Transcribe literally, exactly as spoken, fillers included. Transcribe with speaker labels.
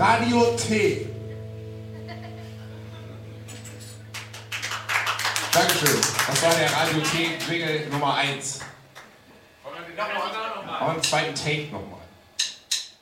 Speaker 1: Radio T. Dankeschön. Das war der Radio T-Jingle Nummer eins. Und einen zweiten Take nochmal.